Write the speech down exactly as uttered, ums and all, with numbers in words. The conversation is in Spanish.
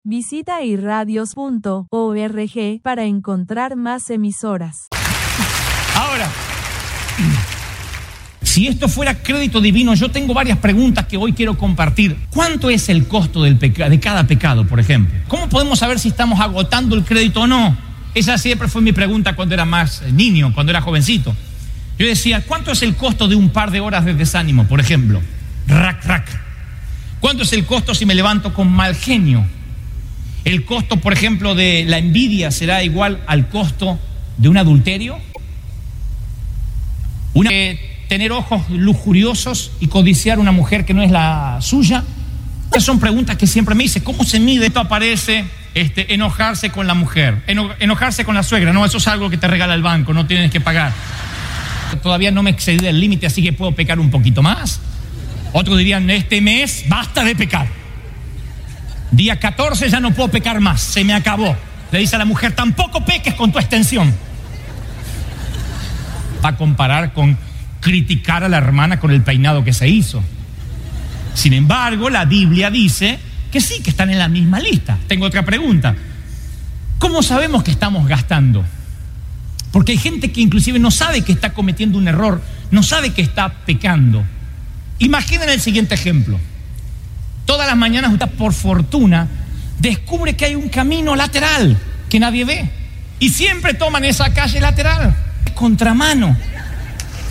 Visita irradios punto org para encontrar más emisoras. Ahora, si esto fuera crédito divino, yo tengo varias preguntas que hoy quiero compartir. ¿Cuánto es el costo del peca- de cada pecado, por ejemplo? ¿Cómo podemos saber si estamos agotando el crédito o no? Esa siempre fue mi pregunta cuando era más niño, cuando era jovencito. Yo decía, ¿cuánto es el costo de un par de horas de desánimo, por ejemplo? Rac, rac. ¿Cuánto es el costo si me levanto con mal genio? ¿El costo, por ejemplo, de la envidia será igual al costo de un adulterio? Una, eh, ¿Tener ojos lujuriosos y codiciar una mujer que no es la suya? Estas son preguntas que siempre me hice. ¿Cómo se mide? Esto aparece, este, enojarse con la mujer, eno, enojarse con la suegra. No, eso es algo que te regala el banco, no tienes que pagar. Todavía no me excedí del límite, así que puedo pecar un poquito más. Otros dirían, este mes basta de pecar. Día catorce ya no puedo pecar más, se me acabó. Le dice a la mujer, tampoco peques con tu extensión. Va a comparar con criticar a la hermana con el peinado que se hizo. Sin embargo, la Biblia dice que sí, que están en la misma lista. Tengo otra pregunta. ¿Cómo sabemos que estamos gastando? Porque hay gente que inclusive no sabe que está cometiendo un error, no sabe que está pecando. Imaginen el siguiente ejemplo. Todas las mañanas usted, por fortuna, descubre que hay un camino lateral que nadie ve. Y siempre toman esa calle lateral, contramano.